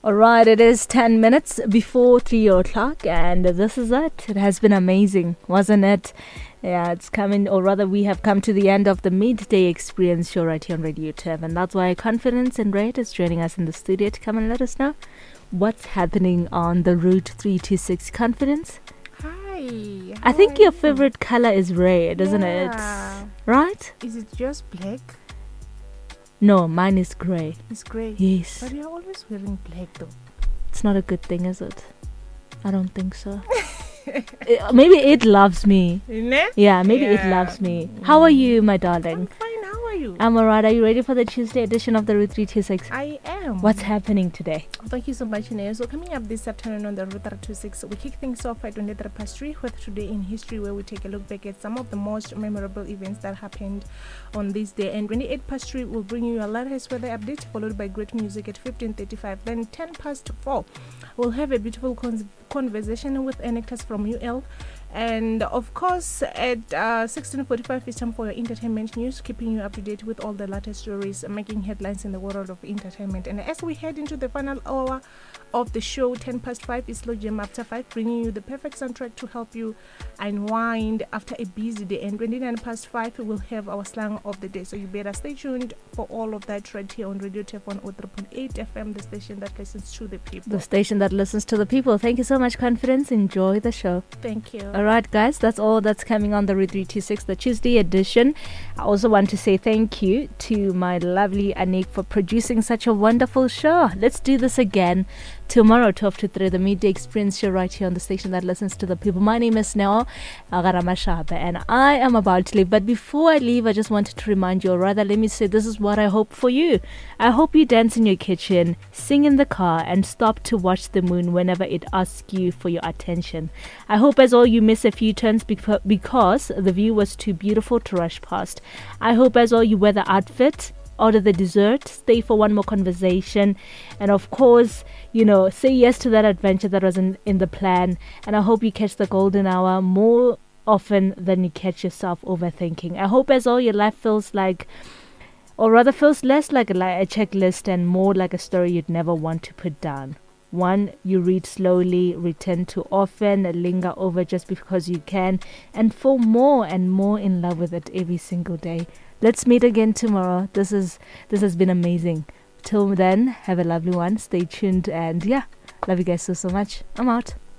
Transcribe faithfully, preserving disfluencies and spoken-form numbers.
All right, it is ten minutes before three o'clock, and this is it. It has been amazing, wasn't it? Yeah, it's coming, or rather, we have come to the end of the midday experience show right here on Radio T F, and that's why Confidence and Red is joining us in the studio to come and let us know what's happening on the Route three two six. Confidence? Hi. I think your favorite color is red, isn't Yeah. it? Right? Is it just black? No, mine is grey. It's grey. Yes. But you're always wearing black though. It's not a good thing, is it? I don't think so. It- maybe it loves me. Isn't it? Yeah, maybe it Yeah. loves me. How are you, my I'm darling? fine. How are you? I'm alright. Are you ready for the Tuesday edition of the Route three two six? I am. What's happening today? Thank you so much, Inez. So coming up this afternoon on the Route three two six, we kick things off at twenty-three past three with Today in History, where we take a look back at some of the most memorable events that happened on this day. And twenty-eight past three will bring you a latest weather update, followed by great music at fifteen thirty-five. Then ten past four, we'll have a beautiful con- conversation with Enectus from U L. And of course, at uh, sixteen forty-five, it's time for your entertainment news, keeping you up to date with all the latest stories making headlines in the world of entertainment. And as we head into the final hour of the show, ten past five is Slow Jam After five, bringing you the perfect soundtrack to help you unwind after a busy day. And twenty-nine past five, we'll have our slang of the day. So you better stay tuned for all of that right here on Radio T F one oh three point eight F M, the station that listens to the people. The station that listens to the people. Thank you so much, Confidence. Enjoy the show. Thank you. All right, guys, that's all that's coming on the Route three two six, the Tuesday edition. I also want to say thank you to my lovely Anik for producing such a wonderful show. Let's do this again tomorrow, twelve to three, the midday experience show right here on the station that listens to the people. My name is Neo Agaramashaba, and I am about to leave. But before I leave, I just wanted to remind you, or rather, let me say, this is what I hope for you. I hope you dance in your kitchen, sing in the car, and stop to watch the moon whenever it asks you for your attention. I hope as all you miss a few turns beca- because the view was too beautiful to rush past. I hope as all you wear the outfit, order the dessert, stay for one more conversation, and of course, you know, say yes to that adventure that was in, in the plan. And I hope you catch the golden hour more often than you catch yourself overthinking. I hope as all your life feels like, or rather feels less like a, like a checklist and more like a story you'd never want to put down. One you read slowly, return to often, linger over just because you can, and fall more and more in love with it every single day. Let's meet again tomorrow. This is this has been amazing. Till then, have a lovely one. Stay tuned, and yeah, love you guys so so much. I'm out.